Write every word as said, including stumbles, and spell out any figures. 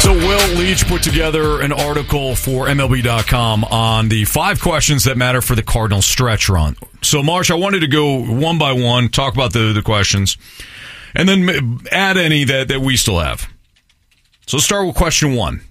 So Will Leach put together an article for M L B dot com on the five questions that matter for the Cardinals stretch run. So, Marsh, I wanted to go one by one, talk about the, the questions, and then add any that, that we still have. So let's start with question one.